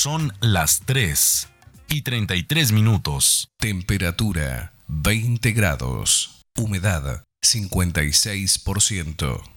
Son las 3:33. Temperatura 20 grados. Humedad 56%.